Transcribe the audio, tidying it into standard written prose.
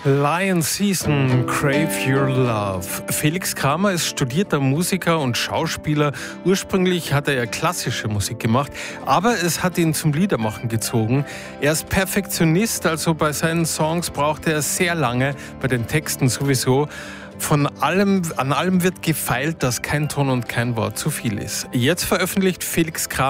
Lion Season, Crave Your Love. Felix Kramer ist studierter Musiker und Schauspieler. Ursprünglich hat er ja klassische Musik gemacht, aber es hat ihn zum Liedermachen gezogen. Er ist Perfektionist, also bei seinen Songs braucht er sehr lange, bei den Texten sowieso. An allem wird gefeilt, dass kein Ton und kein Wort zu viel ist. Jetzt veröffentlicht Felix Kramer